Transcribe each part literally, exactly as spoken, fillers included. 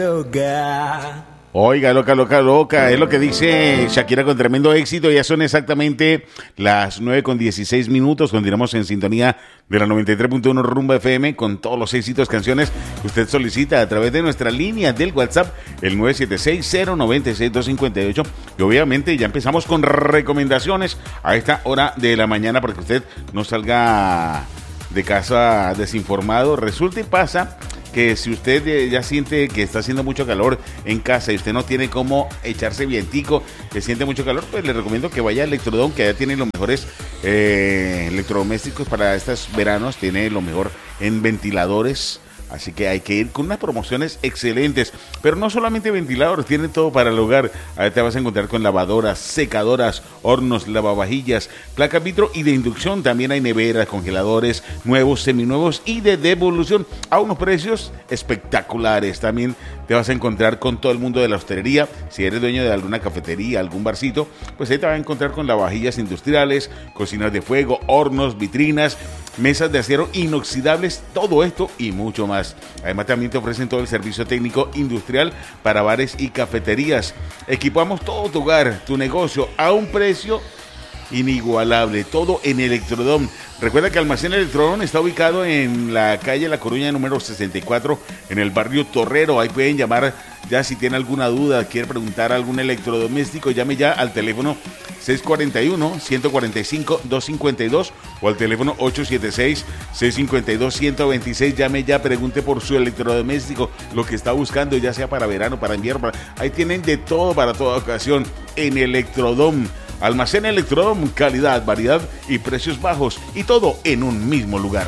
Oiga, loca, loca, loca, es lo que dice Shakira con tremendo éxito. Ya son exactamente las nueve con dieciséis minutos. Continuamos en sintonía de la noventa y tres punto uno Rumba F M con todos los éxitos, canciones que usted solicita a través de nuestra línea del WhatsApp, el nueve siete seis, cero nueve seis, dos cinco ocho. Y obviamente ya empezamos con recomendaciones a esta hora de la mañana para que usted no salga de casa desinformado. Resulta y pasa que si usted ya siente que está haciendo mucho calor en casa y usted no tiene cómo echarse vientico, que siente mucho calor, pues le recomiendo que vaya a Electrodome, que allá tiene los mejores eh, electrodomésticos para estos veranos, tiene lo mejor en ventiladores. Así que hay que ir con unas promociones excelentes. Pero no solamente ventiladores, tiene todo para el hogar. Ahí te vas a encontrar con lavadoras, secadoras, hornos, lavavajillas, placas vitro y de inducción. También hay neveras, congeladores, nuevos, seminuevos y de devolución a unos precios espectaculares. También te vas a encontrar con todo el mundo de la hostelería. Si eres dueño de alguna cafetería, algún barcito, pues ahí te vas a encontrar con lavavajillas industriales, cocinas de fuego, hornos, vitrinas, mesas de acero inoxidables, todo esto y mucho más. Además también te ofrecen todo el servicio técnico industrial para bares y cafeterías. Equipamos todo tu hogar, tu negocio a un precio inigualable, todo en Electrodome. Recuerda que Almacén Electrodome está ubicado en la calle La Coruña número sesenta y cuatro, en el barrio Torrero. Ahí pueden llamar ya si tiene alguna duda, quiere preguntar algún electrodoméstico, llame ya al teléfono seis cuatro uno, uno cuatro cinco, dos cinco dos o al teléfono ocho siete seis, seis cinco dos, uno dos seis. Llame ya, pregunte por su electrodoméstico, lo que está buscando, ya sea para verano, para invierno. Para... Ahí tienen de todo para toda ocasión en Electrodome. Almacén Electrodome, calidad, variedad y precios bajos, y todo en un mismo lugar.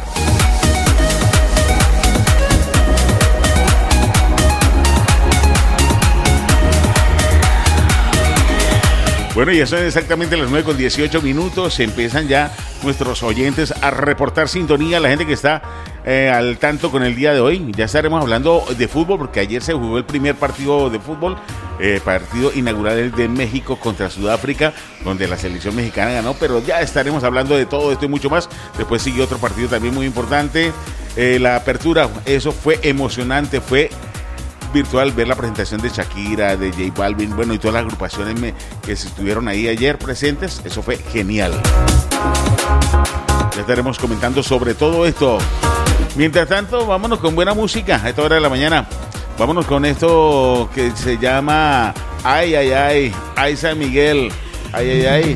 Bueno, ya son exactamente las nueve con dieciocho minutos. Empiezan ya nuestros oyentes a reportar sintonía, la gente que está eh, al tanto con el día de hoy. Ya estaremos hablando de fútbol, porque ayer se jugó el primer partido de fútbol, eh, partido inaugural de México contra Sudáfrica, donde la selección mexicana ganó, pero ya estaremos hablando de todo esto y mucho más. Después siguió otro partido también muy importante, eh, la apertura. Eso fue emocionante, fue virtual ver la presentación de Shakira, de J Balvin, bueno, y todas las agrupaciones me, que estuvieron ahí ayer presentes. Eso fue genial. Ya estaremos comentando sobre todo esto. Mientras tanto, vámonos con buena música a esta hora de la mañana. Vámonos con esto que se llama Ay, ay, ay, ay, San Miguel. Ay, ay, ay.